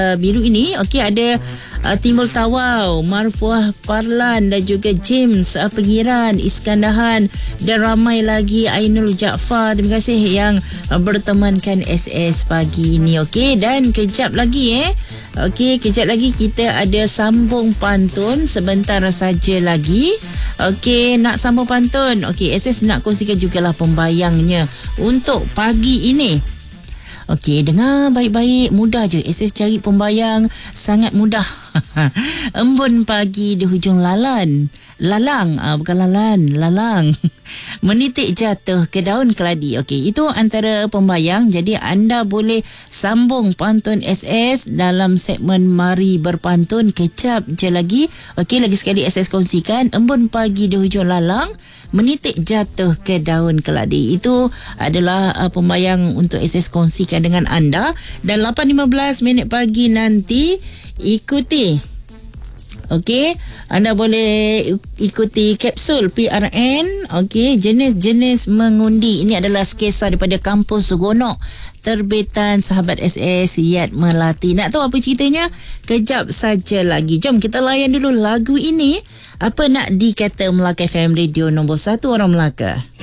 biru ini. Okey, ada Timbul Tawau, Marfuah Parlan dan juga James Pengiran, Iskandahan dan ramai lagi, Ainul Jaafar. Terima kasih yang bertemankan SS pagi ini. Okey, dan kejap lagi Okey, kejap lagi kita ada sambung pantun sebentar saja lagi. Okey, nak sambung pantun. Okey, SS nak kongsikan jugalah pembayangnya untuk pagi ini. Okey, dengar baik-baik, mudah je. SS cari pembayang sangat mudah. Embun pagi di hujung lalang, bukan lalang. Menitik jatuh ke daun keladi. Okey, itu antara pembayang. Jadi anda boleh sambung pantun SS dalam segmen Mari Berpantun. Kejap je lagi. Okey, lagi sekali SS kongsikan. Embun pagi di hujung lalang, menitik jatuh ke daun keladi. Itu adalah pembayang untuk SS kongsikan dengan anda. Dan 8.15 minit pagi nanti ikuti. Okey, anda boleh ikuti kapsul PRN. Okey, jenis-jenis mengundi. Ini adalah skesa daripada Kampus Seronok, terbitan sahabat SS Yat Melati. Nak tahu apa ceritanya? Kejap saja lagi. Jom kita layan dulu lagu ini. Apa nak dikata Melaka FM, radio nombor 1 orang Melaka.